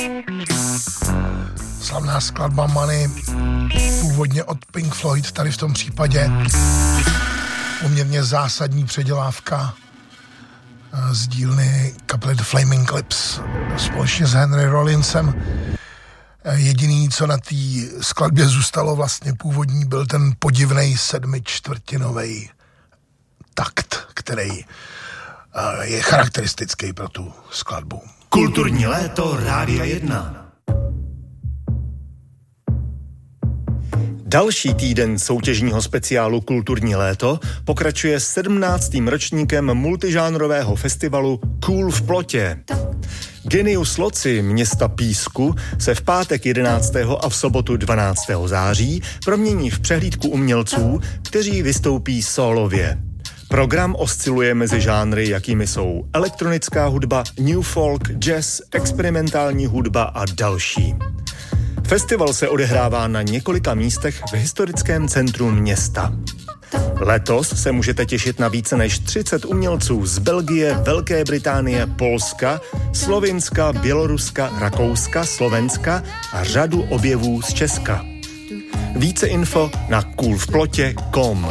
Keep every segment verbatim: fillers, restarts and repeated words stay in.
Slavná skladba Money, původně od Pink Floyd, tady v tom případě poměrně zásadní předělávka z dílny kapely The Flaming Lips společně s Henry Rollinsem. Jediný, co na té skladbě zůstalo vlastně původní, byl ten podivnej sedmičtvrtinový takt, který je charakteristický pro tu skladbu. Kulturní léto Rádia jedna. Další týden soutěžního speciálu Kulturní léto pokračuje sedmnáctým ročníkem multižánrového festivalu Cool v plotě. Genius Loci města Písku se v pátek jedenáctého a v sobotu dvanáctého září promění v přehlídku umělců, kteří vystoupí sólově. Program osciluje mezi žánry, jakými jsou elektronická hudba, new folk, jazz, experimentální hudba a další. Festival se odehrává na několika místech v historickém centru města. Letos se můžete těšit na více než třicet umělců z Belgie, Velké Británie, Polska, Slovinska, Běloruska, Rakouska, Slovenska a řadu objevů z Česka. Více info na cool v plotě tečka com.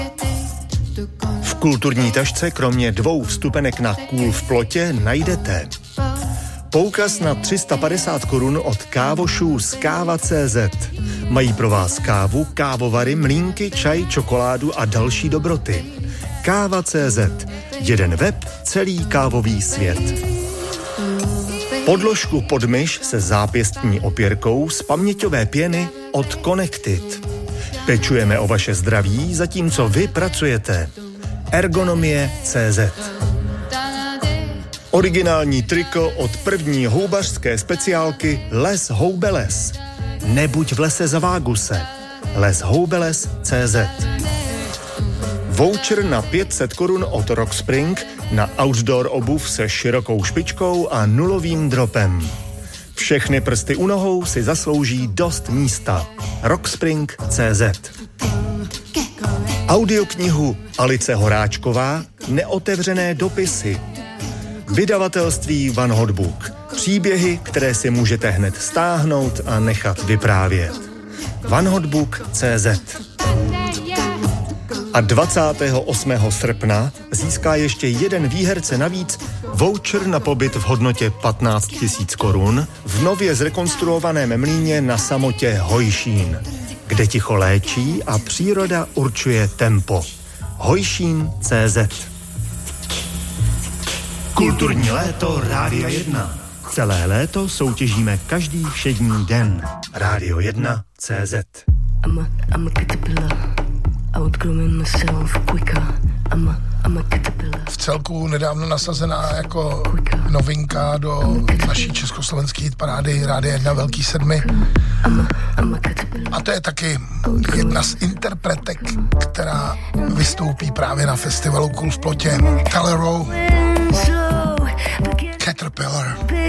V kulturní tašce kromě dvou vstupenek na Cool v plotě najdete poukaz na tři sta padesát korun od kávošů z káva tečka cé zet. Mají pro vás kávu, kávovary, mlýnky, čaj, čokoládu a další dobroty. káva tečka cé zet. Jeden web, celý kávový svět. Podložku pod myš se zápěstní opěrkou z paměťové pěny od Connected. Pečujeme o vaše zdraví, zatímco vy pracujete. ergonomie tečka cé zet. Originální triko od první houbařské speciálky Les Houbeles. Nebuď v lese za Váguse. les houbeles tečka cé zet. Voucher na pět set korun od Rockspring na outdoor obuv se širokou špičkou a nulovým dropem. Všechny prsty u nohou si zaslouží dost místa. rockspring tečka cé zet. Audioknihu Alice Horáčková Neotevřené dopisy. Vydavatelství Van Hot Book. Příběhy, které si můžete hned stáhnout a nechat vyprávět. van hot book tečka cé zet. A dvacátého osmého srpna získá ještě jeden výherce navíc voucher na pobyt v hodnotě patnáct tisíc korun v nově zrekonstruovaném mlýně na samotě Hojšín, kde ticho léčí a příroda určuje tempo. hojšín tečka cé zet. Kulturní léto Rádia jedna. Celé léto soutěžíme každý všední den. Rádio jedna tečka cé zet. I'm a, I'm a caterpillar. Outgrowing myself quicker. I'm a, I'm a caterpillar. V celku nedávno nasazená jako novinka do naší československé hitparády Rádia jedna Velký sedmi. A to je taky jedna z interpretek, která vystoupí právě na festivalu Cool v plotě. Talero, Caterpillar.